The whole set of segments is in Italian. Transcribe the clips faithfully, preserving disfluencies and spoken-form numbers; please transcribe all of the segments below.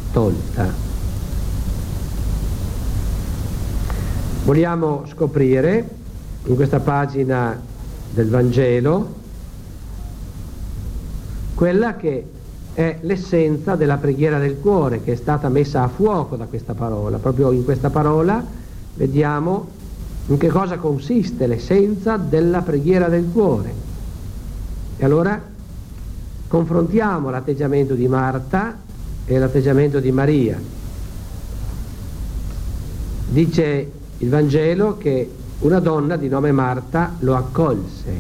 tolta. Vogliamo scoprire in questa pagina del Vangelo quella che è l'essenza della preghiera del cuore, che è stata messa a fuoco da questa parola. Proprio in questa parola vediamo in che cosa consiste l'essenza della preghiera del cuore. E allora confrontiamo l'atteggiamento di Marta e l'atteggiamento di Maria. Dice il Vangelo che una donna di nome Marta lo accolse,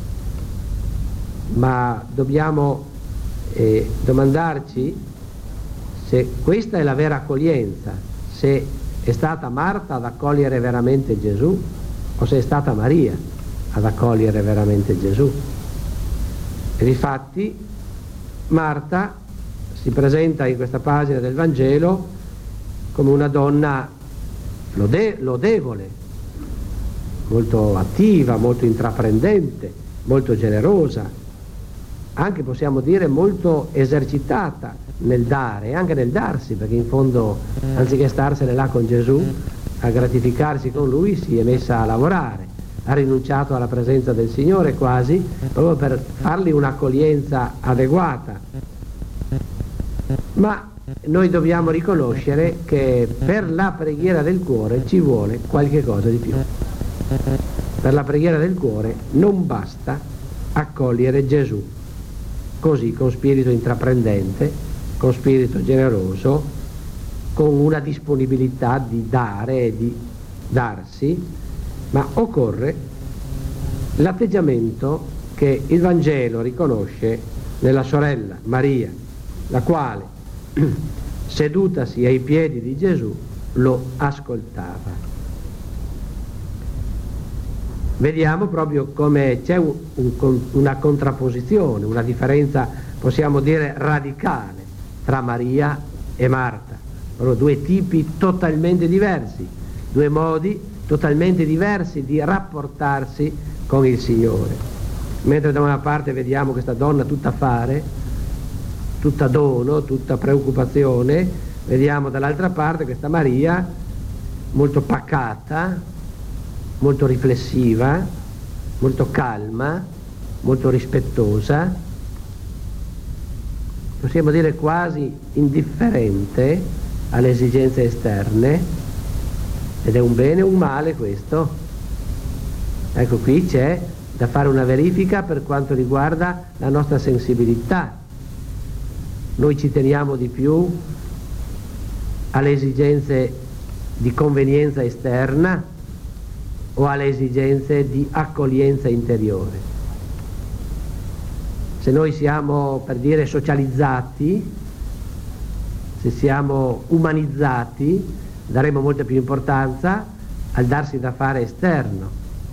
ma dobbiamo eh, domandarci se questa è la vera accoglienza, se è stata Marta ad accogliere veramente Gesù o se è stata Maria ad accogliere veramente Gesù. E difatti Marta si presenta in questa pagina del Vangelo come una donna lode- lodevole, molto attiva, molto intraprendente, molto generosa, anche possiamo dire molto esercitata nel dare e anche nel darsi, perché in fondo anziché starsene là con Gesù a gratificarsi con lui si è messa a lavorare, ha rinunciato alla presenza del Signore quasi proprio per fargli un'accoglienza adeguata. Ma noi dobbiamo riconoscere che per la preghiera del cuore ci vuole qualche cosa di più. Per la preghiera del cuore non basta accogliere Gesù così, con spirito intraprendente, con spirito generoso, con una disponibilità di dare e di darsi, ma occorre l'atteggiamento che il Vangelo riconosce nella sorella Maria, la quale, sedutasi ai piedi di Gesù, lo ascoltava. Vediamo proprio come c'è un, un, una contrapposizione, una differenza, possiamo dire, radicale tra Maria e Marta. Sono due tipi totalmente diversi, due modi totalmente diversi di rapportarsi con il Signore. Mentre da una parte vediamo questa donna tutta fare, tutta dono, tutta preoccupazione, vediamo dall'altra parte questa Maria molto pacata, molto riflessiva, molto calma, molto rispettosa, possiamo dire quasi indifferente alle esigenze esterne, ed è un bene o un male questo. Ecco, qui c'è da fare una verifica per quanto riguarda la nostra sensibilità. Noi ci teniamo di più alle esigenze di convenienza esterna o alle esigenze di accoglienza interiore. Se noi siamo, per dire, socializzati, se siamo umanizzati, daremo molta più importanza al darsi da fare esterno.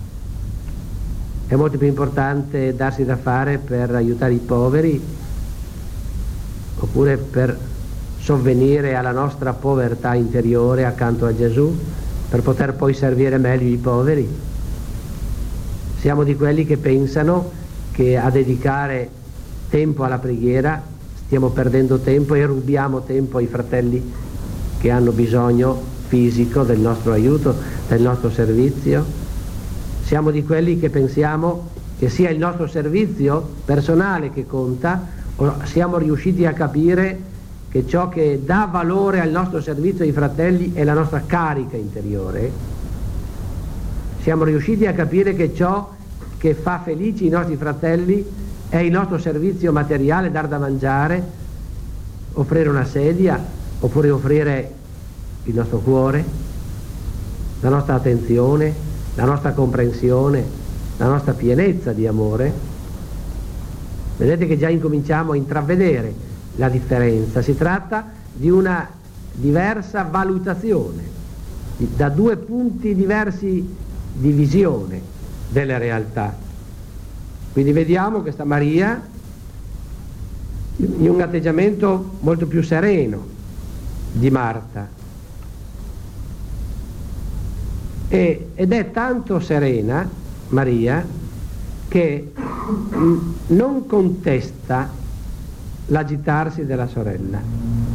È molto più importante darsi da fare per aiutare i poveri oppure per sovvenire alla nostra povertà interiore accanto a Gesù, per poter poi servire meglio i poveri. Siamo di quelli che pensano che a dedicare tempo alla preghiera stiamo perdendo tempo e rubiamo tempo ai fratelli che hanno bisogno fisico del nostro aiuto, del nostro servizio. Siamo di quelli che pensiamo che sia il nostro servizio personale che conta, o siamo riusciti a capire che ciò che dà valore al nostro servizio ai fratelli è la nostra carica interiore? Siamo riusciti a capire che ciò che fa felici i nostri fratelli è il nostro servizio materiale, dar da mangiare, offrire una sedia, oppure offrire il nostro cuore, la nostra attenzione, la nostra comprensione, la nostra pienezza di amore? Vedete che già incominciamo a intravedere la differenza. Si tratta di una diversa valutazione, da due punti diversi di visione delle realtà. Quindi vediamo questa Maria in un atteggiamento molto più sereno di Marta, e, ed è tanto serena Maria che non contesta l'agitarsi della sorella,